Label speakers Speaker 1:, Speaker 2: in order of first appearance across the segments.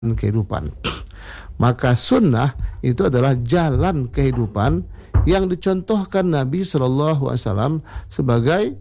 Speaker 1: kehidupan. Maka sunnah itu adalah jalan kehidupan yang dicontohkan Nabi SAW sebagai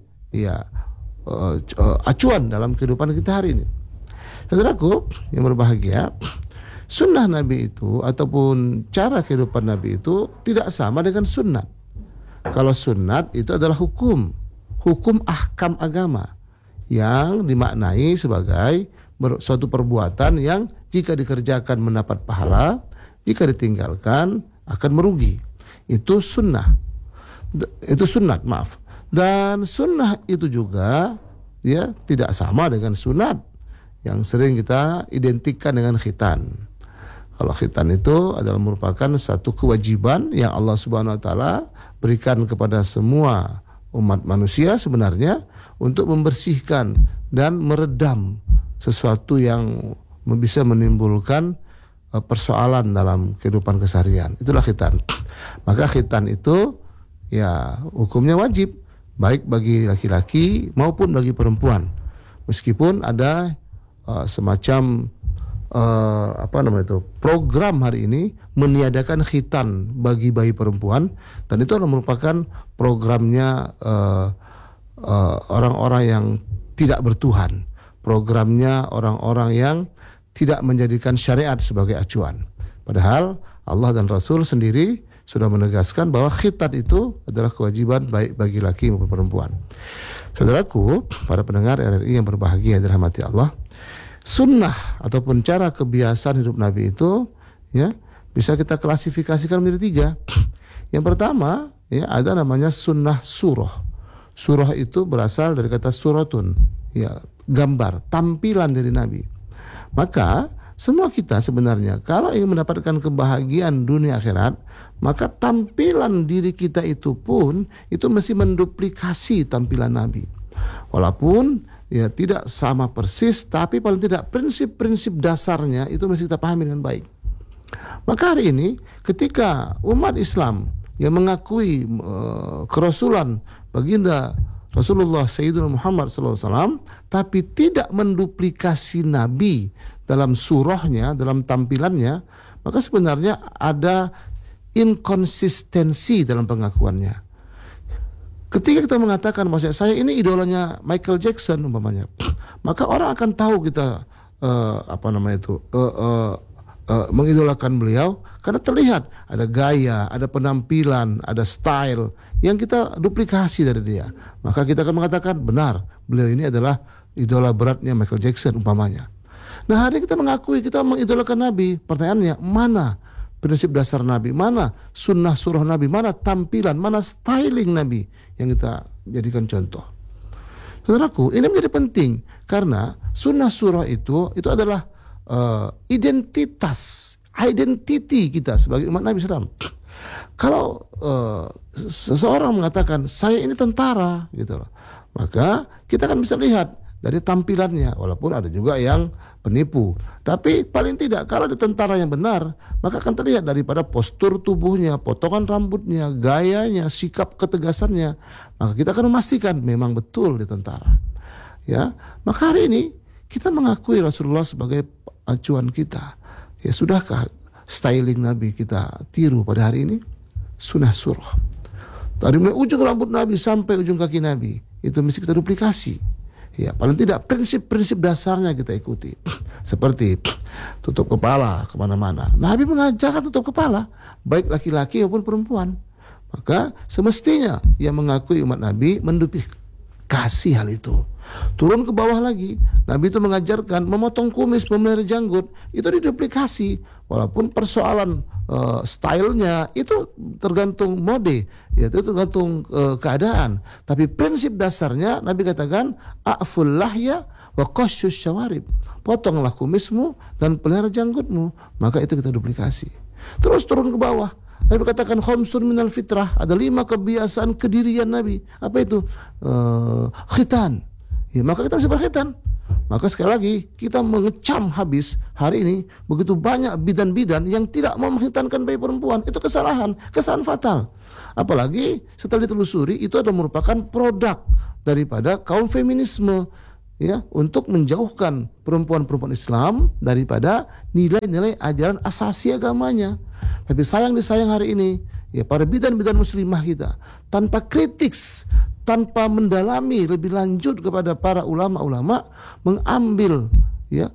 Speaker 1: acuan dalam kehidupan kita hari ini. Saudaraku yang berbahagia, sunnah Nabi itu ataupun cara kehidupan Nabi itu tidak sama dengan sunnat. Kalau sunnat itu adalah hukum ahkam agama yang dimaknai sebagai suatu perbuatan yang jika dikerjakan mendapat pahala, jika ditinggalkan akan merugi. Itu sunnah. Itu sunnat, maaf. Dan sunnah itu juga tidak sama dengan sunat yang sering kita identikkan dengan khitan. Kalau khitan itu adalah merupakan satu kewajiban yang Allah Subhanahu wa taala berikan kepada semua umat manusia sebenarnya untuk membersihkan dan meredam sesuatu yang bisa menimbulkan persoalan dalam kehidupan keseharian. Itulah khitan. Maka khitan itu hukumnya wajib baik bagi laki-laki maupun bagi perempuan. Meskipun ada semacam program hari ini meniadakan khitan bagi bayi perempuan, dan itu adalah merupakan programnya orang-orang yang tidak bertuhan, programnya orang-orang yang tidak menjadikan syariat sebagai acuan. Padahal Allah dan Rasul sendiri sudah menegaskan bahwa khitan itu adalah kewajiban baik bagi laki maupun perempuan. Saudaraku, para pendengar RRI yang berbahagia dirahmati Allah, sunnah ataupun cara kebiasaan hidup Nabi itu bisa kita klasifikasikan menjadi 3. Yang pertama ada namanya sunnah surah. Surah itu berasal dari kata suratun, gambar, tampilan dari Nabi. Maka semua kita sebenarnya kalau ingin mendapatkan kebahagiaan dunia akhirat, maka tampilan diri kita itu pun itu mesti menduplikasi tampilan Nabi. Walaupun tidak sama persis, tapi paling tidak prinsip-prinsip dasarnya itu mesti kita pahami dengan baik. Maka hari ini ketika umat Islam yang mengakui kerasulan baginda Rasulullah Sayyidina Muhammad SAW, tapi tidak menduplikasi Nabi dalam surahnya, dalam tampilannya, maka sebenarnya ada inkonsistensi dalam pengakuannya. Ketika kita mengatakan maksudnya saya ini idolanya Michael Jackson umpamanya, maka orang akan tahu kita mengidolakan beliau karena terlihat ada gaya, ada penampilan, ada style yang kita duplikasi dari dia. Maka kita akan mengatakan benar, beliau ini adalah idola beratnya Michael Jackson umpamanya. Nah, hari kita mengakui kita mengidolakan Nabi, pertanyaannya mana prinsip dasar Nabi, mana sunnah surah Nabi, mana tampilan, mana styling Nabi yang kita jadikan contoh. Saudaraku, ini menjadi penting karena sunnah surah itu adalah identity kita sebagai umat Nabi SAW. Kalau seseorang mengatakan saya ini tentara gitu loh, maka kita akan bisa lihat dari tampilannya, walaupun ada juga yang penipu. Tapi paling tidak kalau di tentara yang benar, maka akan terlihat daripada postur tubuhnya, potongan rambutnya, gayanya, sikap ketegasannya. Maka kita akan memastikan memang betul di tentara. Maka hari ini kita mengakui Rasulullah sebagai acuan kita. Sudahkah styling Nabi kita tiru pada hari ini? Sunnah surah. Dari mulai ujung rambut Nabi sampai ujung kaki Nabi, itu mesti kita duplikasi. Paling tidak prinsip-prinsip dasarnya kita ikuti. Seperti tutup kepala kemana-mana. Nabi mengajarkan tutup kepala, baik laki-laki maupun perempuan. Maka semestinya yang mengakui umat Nabi menduplikasi hal itu. Turun ke bawah lagi, Nabi itu mengajarkan memotong kumis, memelihara janggut, itu diduplikasi. Walaupun persoalan stylenya itu tergantung mode, itu tergantung keadaan. Tapi prinsip dasarnya Nabi katakan a'ful lahya wa qasyus syawarib. Potonglah kumismu dan pelihara janggutmu. Maka itu kita duplikasi. Terus turun ke bawah, Nabi katakan khamsun minal fitrah, ada 5 kebiasaan kedirian Nabi. Apa itu? Khitan. Maka kita harus berkhitan. Maka sekali lagi kita mengecam habis hari ini begitu banyak bidan-bidan yang tidak mau mengkhitankan bayi perempuan. Itu kesalahan fatal. Apalagi setelah ditelusuri itu adalah merupakan produk daripada kaum feminisme ya untuk menjauhkan perempuan-perempuan Islam daripada nilai-nilai ajaran asasi agamanya. Tapi sayang disayang hari ini, ya para bidan-bidan muslimah kita tanpa kritik, tanpa mendalami lebih lanjut kepada para ulama-ulama, mengambil ya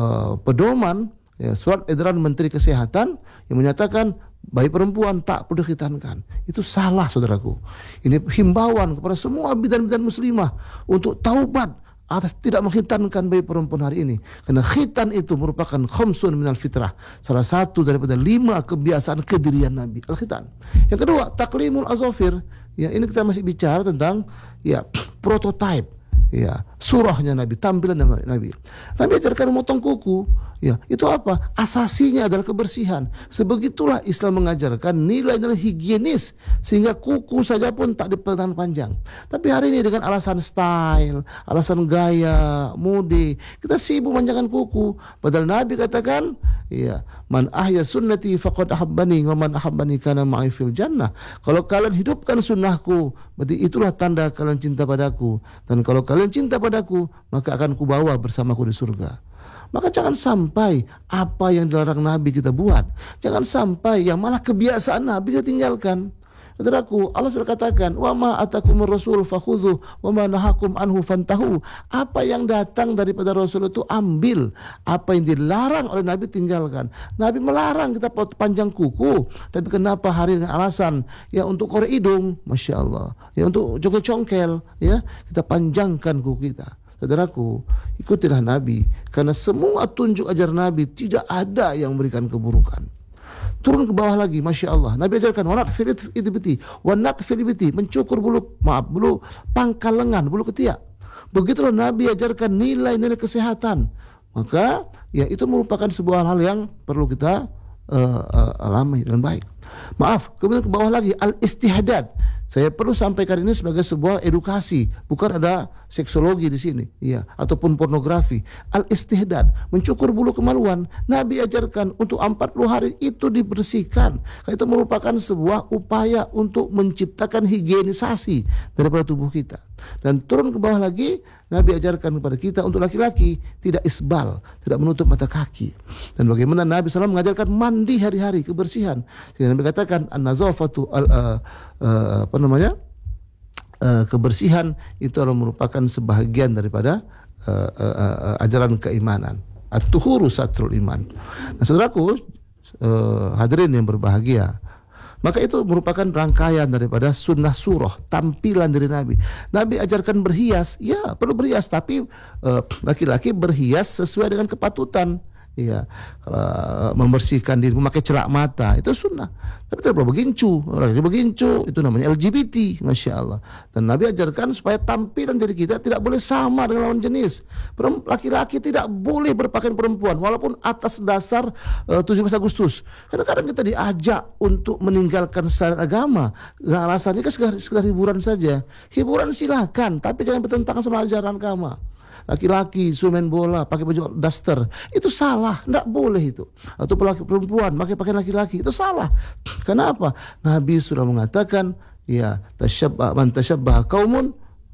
Speaker 1: pedoman ya, surat edaran Menteri Kesehatan yang menyatakan bayi perempuan tak perlu dikhitankan. Itu salah, saudaraku. Ini himbauan kepada semua bidan-bidan muslimah untuk taubat atas tidak mengkhitankan bayi perempuan hari ini. Karena khitan itu merupakan khamsun minal fitrah, salah satu daripada 5 kebiasaan kedirian Nabi, al-khitan. Yang kedua, taklimul azafir. Ya, ini kita masih bicara tentang ya prototype, ya surahnya Nabi, tampilan Nabi. Nabi ajarkan memotong kuku. Ya, itu apa? Asasinya adalah kebersihan. Sebegitulah Islam mengajarkan nilai-nilai higienis sehingga kuku saja pun tak dipotong panjang. Tapi hari ini dengan alasan style, alasan gaya, mode, kita sibuk manjangkan kuku. Padahal Nabi katakan, ya, man ahya sunnati faqad ahabbani wa man ahabbani kana ma'i fil jannah. Kalau kalian hidupkan sunnahku, berarti itulah tanda kalian cinta padaku. Dan kalau kalian cinta padaku, maka akan kubawa bersamaku di surga. Maka jangan sampai apa yang dilarang Nabi kita buat. Jangan sampai yang malah kebiasaan Nabi kita tinggalkan. Saudaraku, Allah sudah katakan, wa ma atakumur rasul fakhudhu wa ma nahakum anhu fantahu. Apa yang datang daripada Rasul itu ambil, apa yang dilarang oleh Nabi tinggalkan. Nabi melarang kita panjang kuku, tapi kenapa hari dengan alasan ya untuk korek hidung, Masya Allah, ya untuk joget congkel, ya kita panjangkan kuku kita. Saudaraku, ikutilah Nabi, karena semua tunjuk ajar Nabi tidak ada yang memberikan keburukan. Turun ke bawah lagi, Masya Allah, Nabi ajarkan wanat filibiti, mencukur bulu pangkal lengan, bulu ketiak. Begitulah Nabi ajarkan nilai-nilai kesehatan. Maka ya itu merupakan sebuah hal yang perlu kita alami dengan baik. Maaf, kemudian ke bawah lagi, al-istihdad. Saya perlu sampaikan ini sebagai sebuah edukasi, bukan ada seksologi di sini, ya, ataupun pornografi. Al-istihdad, mencukur bulu kemaluan. Nabi ajarkan untuk 40 hari itu dibersihkan. Itu merupakan sebuah upaya untuk menciptakan higienisasi daripada tubuh kita. Dan turun ke bawah lagi, Nabi ajarkan kepada kita untuk laki-laki tidak isbal, tidak menutup mata kaki. Dan bagaimana Nabi SAW mengajarkan mandi hari-hari, kebersihan. Sehingga Nabi katakan an-nazafatu kebersihan itu adalah merupakan sebahagian daripada ajaran keimanan. At-tuhuru satrul iman. Nah, saudaraku, hadirin yang berbahagia, maka itu merupakan rangkaian daripada sunnah surah, tampilan dari Nabi. Nabi ajarkan berhias, ya perlu berhias, tapi laki-laki berhias sesuai dengan kepatutan. Ya, membersihkan diri, memakai celak mata, itu sunnah. Tapi tidak perlu begincu. Orang yang begincu itu namanya LGBT, Masya Allah. Dan Nabi ajarkan supaya tampilan diri kita tidak boleh sama dengan lawan jenis. Laki-laki tidak boleh berpakaian perempuan, walaupun atas dasar 17 Agustus. Kadang-kadang kita diajak untuk meninggalkan syariat agama. Nah, alasannya kan sekedar hiburan saja. Hiburan silakan, tapi jangan bertentangan sama ajaran agama. Laki-laki suruh main bola pakai baju daster, itu salah, tidak boleh itu. Atau perempuan pakai pakaian laki-laki, itu salah. Kenapa? Nabi sudah mengatakan, ya man tasyabbah qaumun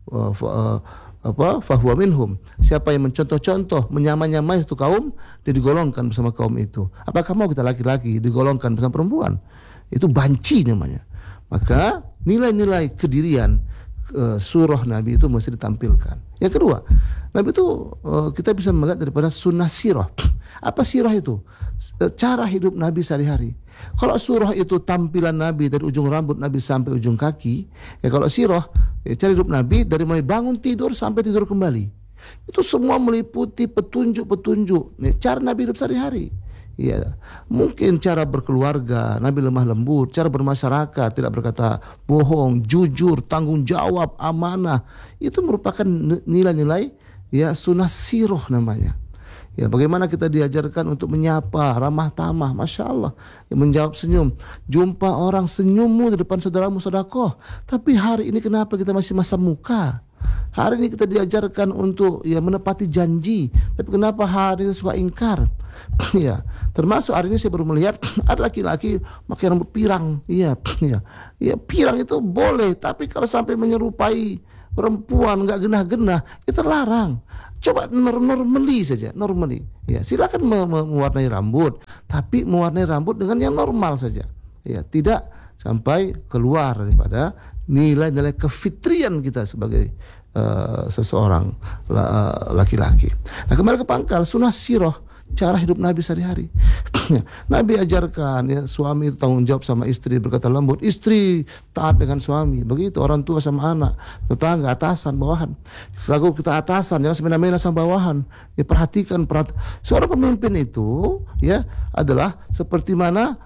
Speaker 1: fahuwa minhum. Siapa yang mencontoh-contoh, menyamai-nyamai itu kaum, dia digolongkan bersama kaum itu. Apakah mau kita laki-laki digolongkan bersama perempuan? Itu banci namanya. Maka nilai-nilai kedirian surah Nabi itu mesti ditampilkan. Yang kedua, Nabi itu kita bisa melihat daripada sunnah sirah. Apa sirah itu? Cara hidup Nabi sehari-hari. Kalau surah itu tampilan Nabi dari ujung rambut Nabi sampai ujung kaki, ya kalau sirah ya cara hidup Nabi dari mulai bangun tidur sampai tidur kembali. Itu semua meliputi petunjuk-petunjuk cara Nabi hidup sehari-hari. Ya, mungkin cara berkeluarga, Nabi lemah lembut, cara bermasyarakat, tidak berkata bohong, jujur, tanggung jawab, amanah. Itu merupakan nilai-nilai ya sunnah sirah namanya. Ya, bagaimana kita diajarkan untuk menyapa, ramah tamah, Masya Allah, ya, menjawab senyum. Jumpa orang senyummu di depan saudaramu sedekah. Tapi hari ini kenapa kita masih masam muka? Hari ini kita diajarkan untuk ya menepati janji, tapi kenapa hari ini suka ingkar? Ya, termasuk hari ini saya baru melihat ada laki-laki pakai rambut pirang. Iya, ya pirang itu boleh, tapi kalau sampai menyerupai perempuan nggak genah-genah itu terlarang. Coba normally saja, normally. Ya, silakan mewarnai rambut, tapi mewarnai rambut dengan yang normal saja. Ya, tidak sampai keluar daripada nilai-nilai kefitrian kita sebagai seseorang laki-laki. Nah, kembali ke pangkal sunnah sirah, cara hidup Nabi sehari-hari. Nabi ajarkan ya, suami itu tanggung jawab sama istri, berkata lembut, istri taat dengan suami, begitu orang tua sama anak, tetangga, atasan, bawahan. Selalu kita atasan, jangan semena-mena sama bawahan. Ya, perhatikan seorang pemimpin itu ya adalah seperti mana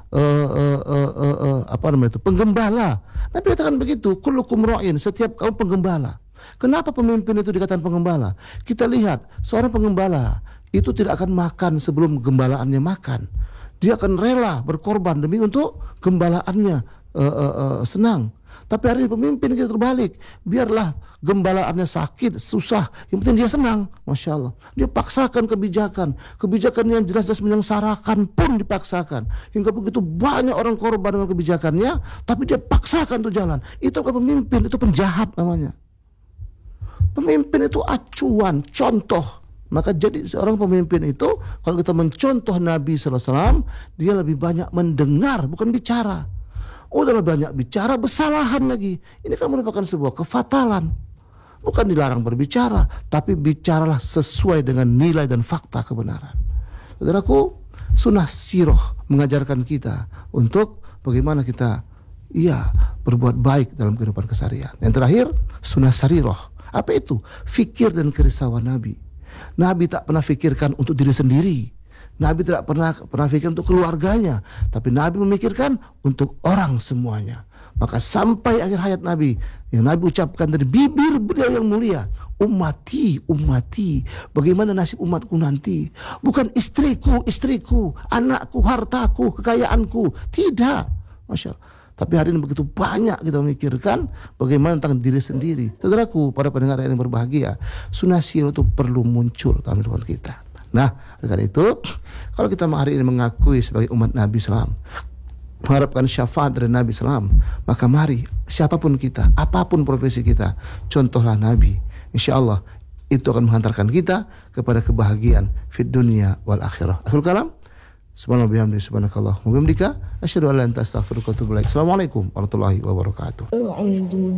Speaker 1: penggembala. Nabi katakan begitu, kullukum ra'in, setiap kaum penggembala. Kenapa pemimpin itu dikatakan penggembala? Kita lihat seorang penggembala itu tidak akan makan sebelum gembalaannya makan. Dia akan rela berkorban demi untuk gembalaannya senang. Tapi hari ini pemimpin kita terbalik. Biarlah gembalaannya sakit, susah, yang penting dia senang. Masya Allah. Dia paksakan kebijakan yang jelas-jelas menyengsarakan pun dipaksakan. Hingga begitu banyak orang korban dengan kebijakannya, tapi dia paksakan untuk jalan. Itu bukan pemimpin, itu penjahat namanya. Pemimpin itu acuan, contoh. Maka jadi seorang pemimpin itu, kalau kita mencontoh Nabi SAW, dia lebih banyak mendengar, bukan bicara. Udah banyak bicara, bersalahan lagi. Ini kan merupakan sebuah kefatalan. Bukan dilarang berbicara, tapi bicaralah sesuai dengan nilai dan fakta kebenaran. Saudaraku, sunnah sirah mengajarkan kita untuk bagaimana kita berbuat baik dalam kehidupan keseharian. Yang terakhir, sunnah sarirah. Apa itu? Fikir dan kerisauan Nabi. Nabi tak pernah fikirkan untuk diri sendiri. Nabi tidak pernah fikir untuk keluarganya, tapi Nabi memikirkan untuk orang semuanya. Maka sampai akhir hayat Nabi, yang Nabi ucapkan dari bibir beliau yang mulia, ummati, ummati, bagaimana nasib umatku nanti? Bukan istriku, anakku, hartaku, kekayaanku. Tidak. Masya Allah. Tapi hari ini begitu banyak kita memikirkan bagaimana tentang diri sendiri. Saudaraku, para pendengar yang berbahagia, sunnah sirah itu perlu muncul dalam kehidupan kita. Nah, karena itu, kalau kita hari ini mengakui sebagai umat Nabi SAW, mengharapkan syafaat dari Nabi SAW, maka mari, siapapun kita, apapun profesi kita, contohlah Nabi. Insya Allah, itu akan menghantarkan kita kepada kebahagiaan fid dunya wal akhirah. Akhirul kalam. Subhanallah bihamdihi subhanakallah wa bihamdika asyhadu an la ilaha illa anta astaghfiruka wa atubu ilaik. Assalamualaikum warahmatullahi wabarakatuh.